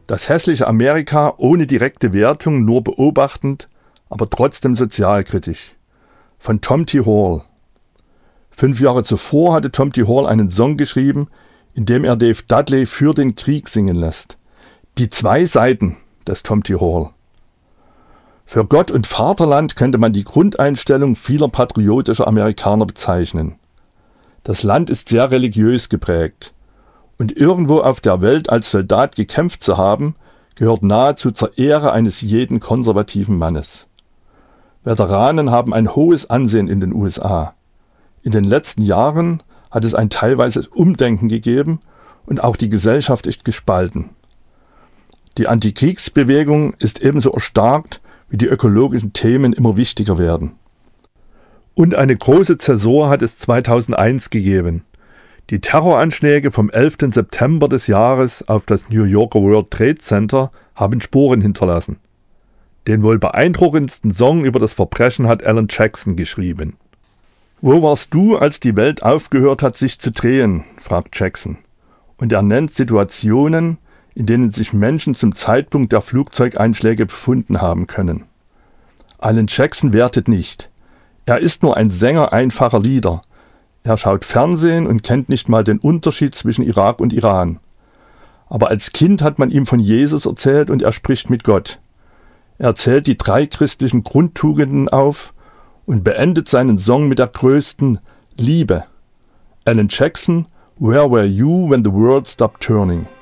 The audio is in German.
Das hässliche Amerika ohne direkte Wertung, nur beobachtend, aber trotzdem sozialkritisch. Von Tom T. Hall. 5 Jahre zuvor hatte Tom T. Hall einen Song geschrieben, in dem er Dave Dudley für den Krieg singen lässt. Die 2 Seiten des Tom T. Hall. Für Gott und Vaterland könnte man die Grundeinstellung vieler patriotischer Amerikaner bezeichnen. Das Land ist sehr religiös geprägt. Und irgendwo auf der Welt als Soldat gekämpft zu haben, gehört nahezu zur Ehre eines jeden konservativen Mannes. Veteranen haben ein hohes Ansehen in den USA. In den letzten Jahren hat es ein teilweises Umdenken gegeben und auch die Gesellschaft ist gespalten. Die Antikriegsbewegung ist ebenso erstarkt, wie die ökologischen Themen immer wichtiger werden. Und eine große Zäsur hat es 2001 gegeben. Die Terroranschläge vom 11. September des Jahres auf das New Yorker World Trade Center haben Spuren hinterlassen. Den wohl beeindruckendsten Song über das Verbrechen hat Alan Jackson geschrieben. »Wo warst du, als die Welt aufgehört hat, sich zu drehen?« fragt Jackson. Und er nennt Situationen, in denen sich Menschen zum Zeitpunkt der Flugzeugeinschläge befunden haben können. Alan Jackson wertet nicht. Er ist nur ein Sänger einfacher Lieder. Er schaut Fernsehen und kennt nicht mal den Unterschied zwischen Irak und Iran. Aber als Kind hat man ihm von Jesus erzählt und er spricht mit Gott. Er zählt die 3 christlichen Grundtugenden auf und beendet seinen Song mit der größten Liebe. Alan Jackson, Where were you when the world stopped turning?